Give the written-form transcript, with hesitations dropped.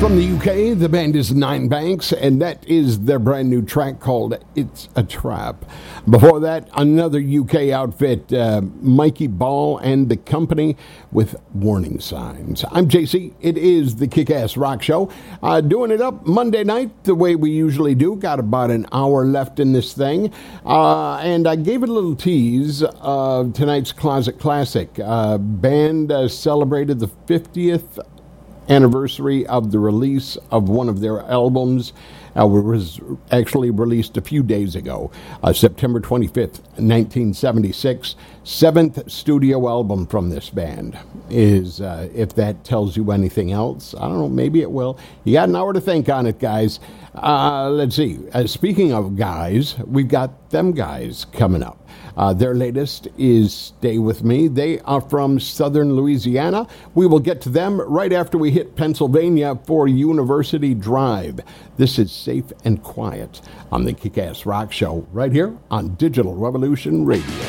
From the UK, the band is Nine Banks, and that is their brand new track called It's a Trap. Before that, another UK outfit, Mikey Ball and the Company with Warning Signs. I'm JC. It is the Kick-Ass Rock Show. Doing it up Monday night the way we usually do. Got about an hour left in this thing. And I gave it a little tease of tonight's Closet Classic. Band celebrated the 50th anniversary of the release of one of their albums. Was actually released a few days ago, September 25th, 1976. Seventh studio album from this band is, if that tells you anything else, I don't know, maybe it will. You got an hour to think on it, guys. Let's see. Speaking of guys, we've got them guys coming up. Their latest is Stay With Me. They are from southern Louisiana. We will get to them right after we hit Pennsylvania for University Drive. This is Safe and Quiet on the Kick-Ass Rock Show right here on Digital Revolution Radio.